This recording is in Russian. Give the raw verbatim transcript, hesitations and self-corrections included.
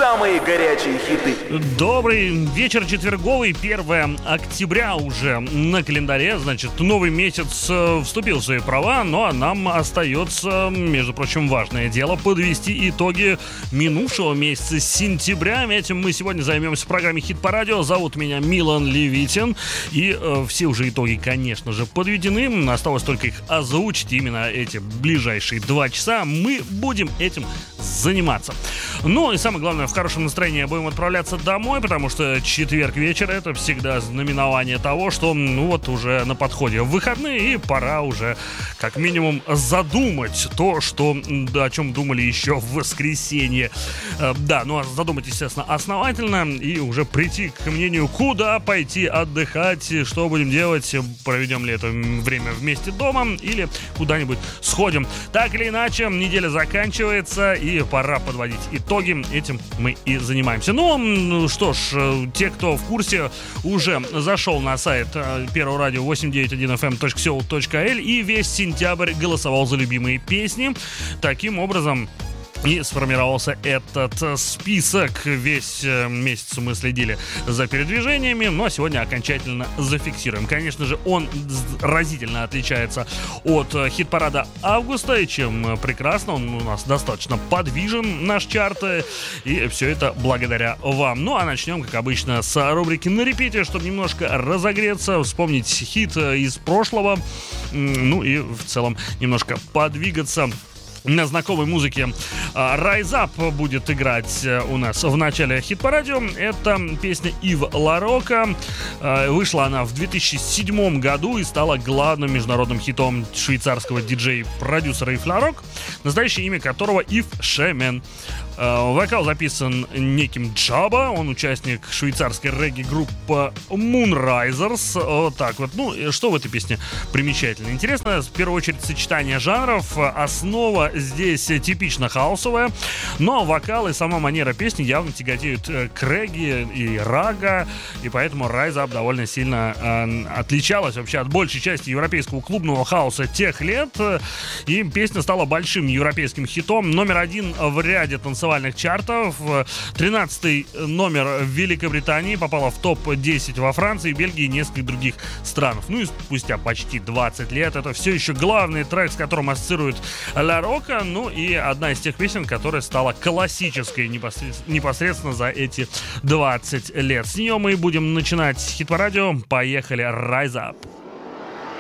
самые горячие хиты. Добрый вечер, четверговый, первое октября уже на календаре. Значит, новый месяц э, вступил в свои права, ну а нам остается, между прочим, важное дело — подвести итоги минувшего месяца сентября. Этим мы сегодня займемся в программе «Хит по радио». Зовут меня Милан Левитин. И э, все уже итоги, конечно же, подведены. Осталось только их озвучить. Именно эти ближайшие два часа мы будем этим заниматься. Ну и самое главное, в хорошем настроении будем отправляться домой, потому что четверг вечер — это всегда знаменование того, что ну вот уже на подходе выходные, и пора уже как минимум задумать то, что, да, о чем думали еще в воскресенье. Э, да, ну а задумать, естественно, основательно и уже прийти к мнению, куда пойти отдыхать, что будем делать, проведем ли это время вместе дома или куда-нибудь сходим. Так или иначе, неделя заканчивается, и пора подводить итоги. Этим мы и занимаемся. Ну, что ж, те, кто в курсе, уже зашел на сайт Первого радио восемь девять один эф эм точка сеул точка эл и весь сентябрь голосовал за любимые песни. Таким образом и сформировался этот список. Весь месяц мы следили за передвижениями, но сегодня окончательно зафиксируем. Конечно же, он разительно отличается от хит-парада августа, и чем прекрасно, он у нас достаточно подвижен, наш чарт, и все это благодаря вам. Ну а начнем, как обычно, с рубрики «На репите», чтобы немножко разогреться, вспомнить хит из прошлого, ну и в целом немножко подвигаться на знакомой музыке. Rise Up будет играть у нас в начале хит по радио. Это песня Ив Ларока. Вышла она в две тысячи седьмом году и стала главным международным хитом швейцарского диджей-продюсера Ив Ларок, настоящее имя которого Ив Шемен. Вокал записан неким Джаба, он участник швейцарской регги-группы Moonrisers. Вот так вот. Ну, что в этой песне примечательно? Интересно, в первую очередь, сочетание жанров. Основа здесь типично хаусовая, но вокал и сама манера песни явно тяготеют к регги и рага, и поэтому Rise Up довольно сильно э, отличалась вообще от большей части европейского клубного хаоса тех лет, и песня стала большим европейским хитом, номер один в ряде танцевальных чартов, тринадцатый номер в Великобритании, попала в топ десять во Франции, Бельгии и нескольких других странах. Ну и спустя почти двадцать лет это все еще главный трек, с которым ассоциирует Ларока, ну и одна из тех песен, которая стала классической непосредственно, непосредственно за эти двадцать лет. С нее мы будем начинать хит по радио. Поехали, Rise Up.